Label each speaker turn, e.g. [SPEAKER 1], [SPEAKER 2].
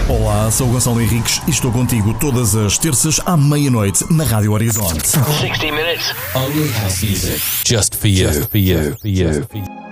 [SPEAKER 1] Olá, sou o Gonçalo Henriques e estou contigo todas as terças à meia-noite na Rádio Horizonte.
[SPEAKER 2] 60 minutes. Only house music. Just for you. Just for you. For you. For you.